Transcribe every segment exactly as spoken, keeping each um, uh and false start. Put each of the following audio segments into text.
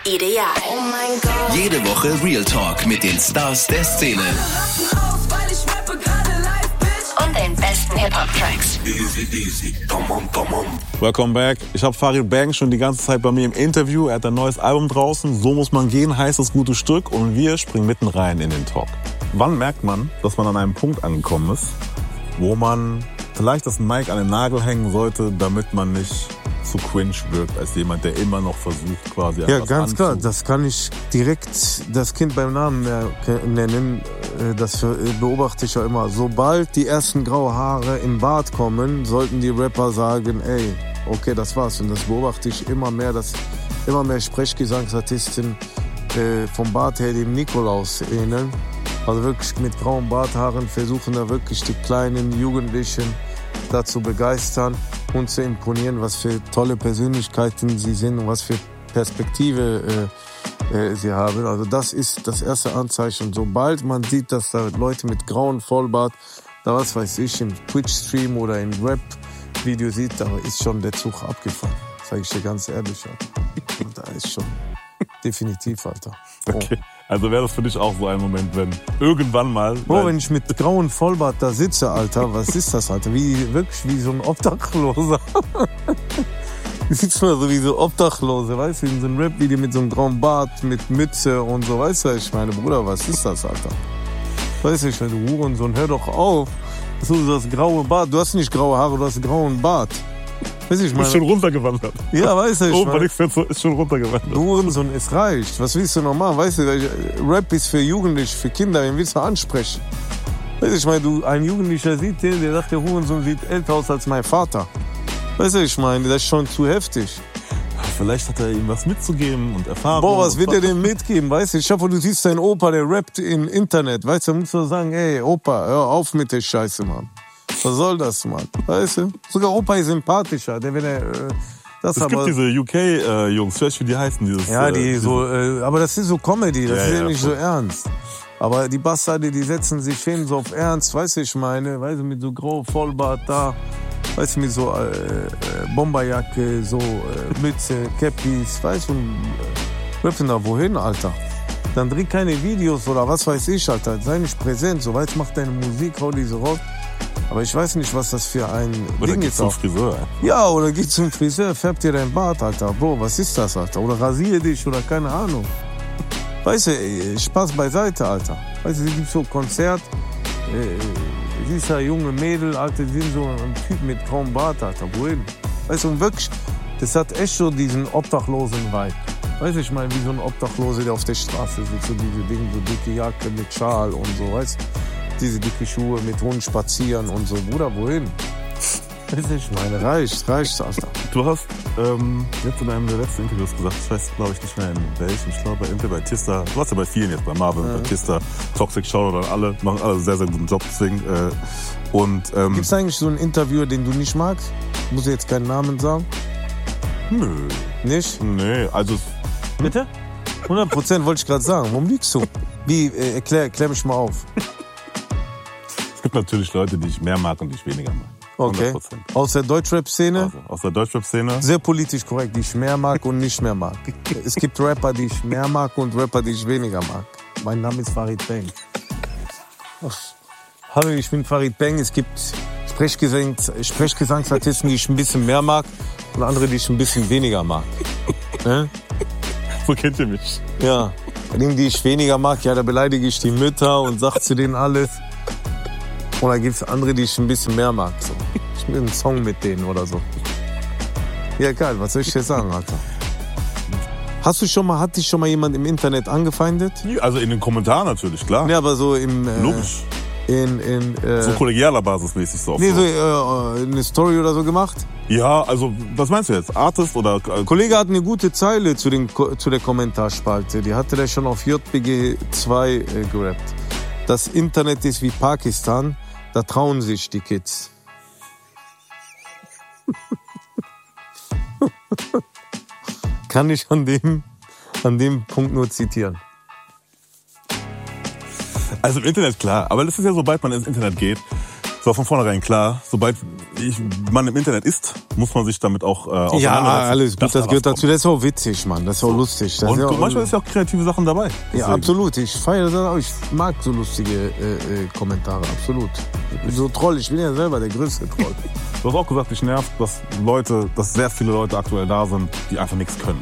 Ideal. Oh mein Gott. Jede Woche Real Talk mit den Stars der Szene. Und den besten Hip-Hop-Tracks. Easy, easy. Come on, come on. Welcome back. Ich habe Farid Bang schon die ganze Zeit bei mir im Interview. Er hat ein neues Album draußen. So muss man gehen, heißt das gute Stück. Und wir springen mitten rein in den Talk. Wann merkt man, dass man an einem Punkt angekommen ist, wo man vielleicht das Mic an den Nagel hängen sollte, damit man nicht zu cringe wirkt, als jemand, der immer noch versucht, quasi Ja, etwas ganz anzu- klar. Das kann ich direkt das Kind beim Namen nennen. Das beobachte ich ja immer. Sobald die ersten graue Haare im Bart kommen, sollten die Rapper sagen, ey, okay, das war's. Und das beobachte ich immer mehr, dass immer mehr Sprechgesangsartisten äh, vom Bart her dem Nikolaus ähneln. Also wirklich mit grauen Barthaaren versuchen da wirklich die kleinen Jugendlichen da zu begeistern und zu imponieren, was für tolle Persönlichkeiten sie sind und was für Perspektive äh, äh, sie haben. Also das ist das erste Anzeichen. Sobald man sieht, dass da Leute mit grauen Vollbart, da was weiß ich, im Twitch-Stream oder im Rap-Video sieht, da ist schon der Zug abgefahren. Sag ich dir ganz ehrlich. Alter. Da ist schon definitiv, Alter. Oh. Okay. Also wäre das für dich auch so ein Moment, wenn irgendwann mal... Bro, wenn ich mit grauen Vollbart da sitze, Alter, was ist das, Alter? Wie, wirklich wie so ein Obdachloser. Du sitzt mal so wie so Obdachlose, weißt du, in so einem Rap-Video mit so einem grauen Bart, mit Mütze und so, weißt du, ich meine, Bruder, was ist das, Alter? Weißt du, ich meine, du Hurensohn, hör doch auf. So, du hast graue Bart, du hast nicht graue Haare, du hast grauen Bart. Weißt du, ich Du meine... bist schon runtergewandert. Ja, weißt du, ich Oben meine... nichts mehr ist schon runtergewandert. Du Hurensohn, es reicht. Was willst du noch machen? Weißt du, Rap ist für Jugendliche, für Kinder, wen willst du ansprechen? Weißt du, ich meine, du, ein Jugendlicher sieht den, der sagt, der Hurensohn sieht älter aus als mein Vater. Weißt du, ich meine, das ist schon zu heftig. Vielleicht hat er ihm was mitzugeben und Erfahrung. Boah, was wird er denn mitgeben? Weißt du, ich hoffe, du siehst deinen Opa, der rappt im Internet. Weißt du, dann musst du sagen, ey, Opa, hör auf mit der Scheiße, Mann. Was soll das, Mann? Weißt du? Sogar Opa ist sympathischer. Der, wenn er, äh, das es aber, gibt diese U K-Jungs, äh, wie die heißen. Dieses, ja, die äh, so, äh, aber das ist so Comedy, das Ja, ist ja ja, nicht voll. so ernst. Aber die Bastarde, die setzen sich hin so auf Ernst, weißt du, ich meine, weißt du, mit so grau Vollbart da, weißt du, mit so äh, äh, Bomberjacke, so äh, Mütze, Cappies, weißt du, und äh, rappen da wohin, Alter? Dann dreh keine Videos oder was weiß ich, Alter, sei nicht präsent, so, weißt du, mach deine Musik, hau diese raus. Aber ich weiß nicht, was das für ein Oder Ding geht's ist. zum Auch. Friseur? Ja, oder geh zum Friseur, färb dir dein Bart, Alter. Bro, was ist das, Alter? Oder rasier dich oder keine Ahnung. Weißt du, ey, Spaß beiseite, Alter. Weißt du, es gibt so Konzert, äh, siehst da junge Mädel, Alter, die sind so ein Typ mit grauem Bart, Alter. Wohin? Weißt du, und wirklich, das hat echt so diesen Obdachlosen-Vibe. Weißt du, ich meine, wie so ein Obdachlose, der auf der Straße sitzt, so diese Dinge, so dicke Jacke mit Schal und so, weißt du? Diese dicke Schuhe mit Hunden spazieren und so. Bruder, wohin? Weißt du, ich meine, reicht, reicht, Alter. Du hast ähm, jetzt in einem der letzten Interviews gesagt, ich weiß, glaube ich, nicht mehr in welchem, ich glaube, entweder bei Tista, du warst ja bei vielen jetzt, bei Marvin, Ja. bei Tista, Toxic Shoutout an alle, machen alle sehr, sehr guten Job, deswegen. Äh, und, ähm, Gibt's eigentlich so einen Interviewer, den du nicht magst? Muss ich jetzt keinen Namen sagen? Nö, Nicht? nee, also, Bitte? hundert Prozent wollte ich gerade sagen. Warum lügst du? Wie, äh, erklär, erklär mich mal auf. es gibt natürlich Leute, die ich mehr mag und die ich weniger mag. Okay. hundert Prozent. Aus der Deutschrap-Szene? Also, aus der Deutschrap-Szene. Sehr politisch korrekt, die ich mehr mag und nicht mehr mag. Es gibt Rapper, die ich mehr mag und Rapper, die ich weniger mag. Mein Name ist Farid Bang. Hallo, ich bin Farid Bang. Es gibt Sprechgesangs Sprechgesangsartisten, die ich ein bisschen mehr mag und andere, die ich ein bisschen weniger mag. Ne? So kennt ihr mich. Ja, die, die ich weniger mag, ja, da beleidige ich die Mütter und sag zu denen alles. Und da gibt's andere, die ich ein bisschen mehr mag. So. Ich will einen Song mit denen oder so. Ja, geil, was soll ich dir sagen, Alter? Hast du schon mal, hat dich schon mal jemand im Internet angefeindet? Also in den Kommentaren natürlich, klar. Ja, aber so im... Äh, Logisch. In, in, äh, So kollegialer Basis mäßig so. nee, so äh, eine Story oder so gemacht? Ja, also, was meinst du jetzt? Artist oder... Äh, Kollege hat eine gute Zeile zu, den, zu der Kommentarspalte. Die hatte der schon auf J B G zwei äh, gerappt. Das Internet ist wie Pakistan, da trauen sich die Kids. Kann ich an dem, an dem Punkt nur zitieren. Also im Internet klar, aber das ist ja, sobald man ins Internet geht, ist auch von vornherein klar, sobald ich, man im Internet ist, muss man sich damit auch äh, auseinandersetzen. Ja, alles gut, das, das gehört da dazu. Das ist auch witzig, Mann. Das ist auch so lustig. Das und ist auch, manchmal ist ja auch kreative Sachen dabei. Deswegen. Ja, absolut. Ich feiere das auch. Ich mag so lustige äh, äh, Kommentare, absolut. Ich bin so Troll. Ich bin ja selber der größte Troll. Du hast auch gesagt, dich nervt, dass Leute, dass sehr viele Leute aktuell da sind, die einfach nichts können.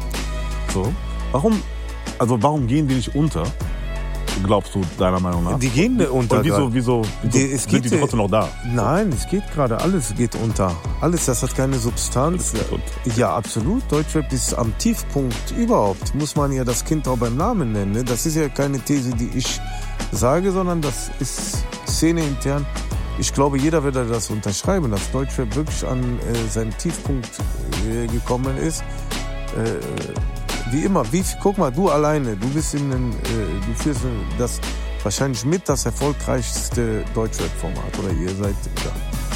So. Warum, also warum gehen die nicht unter? Glaubst du, deiner Meinung nach? Die gehen unter. Und wieso, wieso, wieso die, es sind geht, die trotzdem noch da? Nein, es geht gerade, alles geht unter. Alles, das hat keine Substanz. Ja, absolut. Deutschrap ist am Tiefpunkt überhaupt. Muss man ja das Kind auch beim Namen nennen. Ne? Das ist ja keine These, die ich sage, sondern das ist szeneintern. Ich glaube, jeder wird das unterschreiben, dass Deutschrap wirklich an äh, seinen Tiefpunkt äh, gekommen ist. Äh, Wie immer, wie, guck mal, du alleine, du bist in den, äh, du führst das wahrscheinlich mit das erfolgreichste Deutschrap-Format, oder ihr seid da.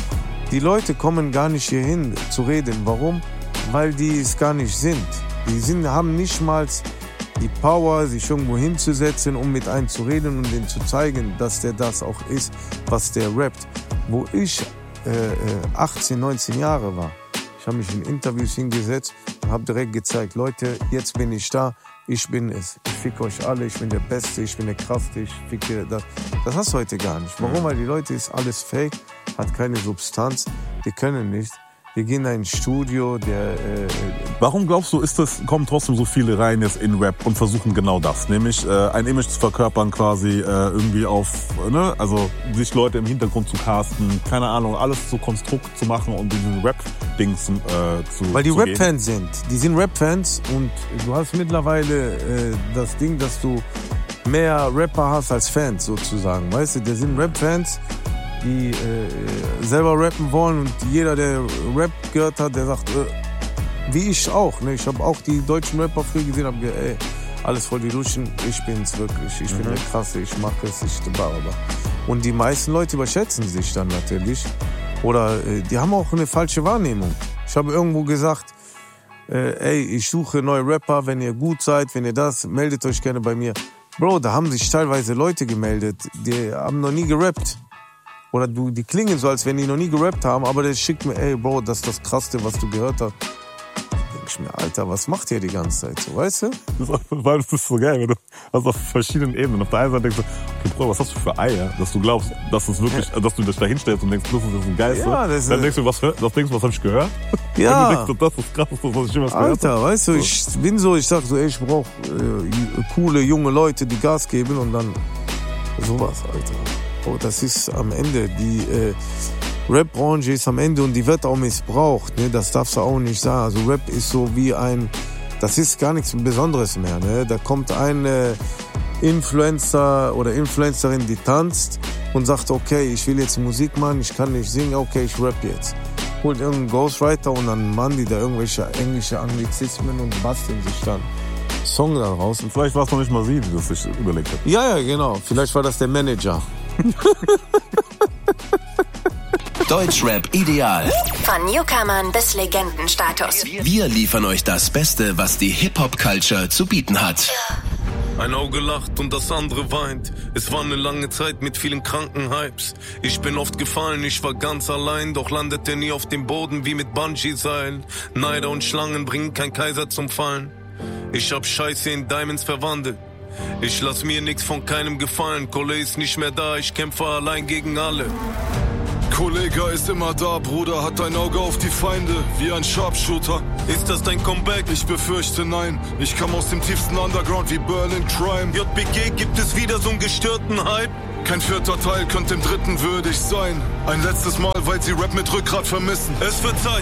Die Leute kommen gar nicht hierhin zu reden. Warum? Weil die es gar nicht sind. Die sind, haben nicht mal die Power, sich irgendwo hinzusetzen, um mit einem zu reden und denen zu zeigen, dass der das auch ist, was der rappt. Wo ich äh, achtzehn, neunzehn Jahre war, ich habe mich in Interviews hingesetzt und habe direkt gezeigt, Leute, jetzt bin ich da, ich bin es. Ich fick euch alle, ich bin der Beste, ich bin der Krasseste, ich ficke das. Das hast du heute gar nicht. Warum? Weil die Leute ist alles fake, hat keine Substanz, die können nicht. Wir gehen in ein Studio, der... Äh, Warum glaubst du, ist das, kommen trotzdem so viele rein jetzt in Rap und versuchen genau das, nämlich äh, ein Image zu verkörpern quasi, äh, irgendwie auf, ne, also sich Leute im Hintergrund zu casten, keine Ahnung, alles zu Konstrukt zu machen und diesen Rap-Ding zu, äh, zu Weil die zu Rap-Fans sind, die sind Rap-Fans und du hast mittlerweile äh, das Ding, dass du mehr Rapper hast als Fans sozusagen, weißt du, das sind Rap-Fans, die äh, selber rappen wollen und jeder, der Rap gehört hat, der sagt, äh, wie ich auch, ne? Ich habe auch die deutschen Rapper früher gesehen, habe gesagt, ey, alles voll die Duschen, ich bin's wirklich, ich mhm. bin der Krasse, ich mache es, ich blablabla. Und die meisten Leute überschätzen sich dann natürlich oder äh, die haben auch eine falsche Wahrnehmung. Ich habe irgendwo gesagt, äh, ey, ich suche neue Rapper, wenn ihr gut seid, wenn ihr das, meldet euch gerne bei mir. Bro, da haben sich teilweise Leute gemeldet, die haben noch nie gerappt. Oder du, die klingen so, als wenn die noch nie gerappt haben, aber der schickt mir, ey, Bro, das ist das Krasseste, was du gehört hast. Da denk ich mir, Alter, was macht ihr die ganze Zeit so, weißt du? Das ist so geil, wenn du hast auf verschiedenen Ebenen. Auf der einen Seite denkst du, okay, Bro, was hast du für Eier, dass du glaubst, dass es wirklich, dass du dich da hinstellst und denkst, das ist ein Geiste. Ja, das dann denkst du, was, was denkst du, was hab ich gehört? Ja. Und du denkst, das ist das Krasseste, was ich jemals gehört Alter, habe. weißt du, ich bin so, ich sag so, ey, ich brauch äh, coole, junge Leute, die Gas geben und dann sowas, Alter. Oh, das ist am Ende, die äh, Rap-Branche ist am Ende und die wird auch missbraucht, ne? Das darfst du auch nicht sagen. Also Rap ist so wie ein, das ist gar nichts Besonderes mehr, ne? Da kommt ein äh, Influencer oder Influencerin, die tanzt und sagt, okay, ich will jetzt Musik machen, ich kann nicht singen, okay, ich rap jetzt. Holt irgendeinen Ghostwriter und dann machen die da irgendwelche englische Anglizismen und basteln sich dann Song daraus. Und vielleicht war es noch nicht mal sie, die das sich überlegt hat. Ja, ja, genau. Vielleicht war das der Manager. Deutschrap ideal. Von Newcomern bis Legendenstatus. Wir liefern euch das Beste, was die Hip-Hop-Culture zu bieten hat. Ein Auge lacht und das andere weint. Es war eine lange Zeit mit vielen kranken Hypes. Ich bin oft gefallen, ich war ganz allein, doch landete nie auf dem Boden wie mit Bungee-Seilen. Neider und Schlangen bringen kein Kaiser zum Fallen. Ich hab Scheiße in Diamonds verwandelt. Ich lass mir nix von keinem gefallen. Kollege ist nicht mehr da, ich kämpfe allein gegen alle. Kollege ist immer da, Bruder, hat ein Auge auf die Feinde, wie ein Sharpshooter. Ist das dein Comeback? Ich befürchte nein, ich kam aus dem tiefsten Underground wie Berlin Crime. J B G, gibt es wieder so einen gestörten Hype? Kein vierter Teil könnte dem dritten würdig sein. Ein letztes Mal, weil sie Rap mit Rückgrat vermissen. Es wird Zeit.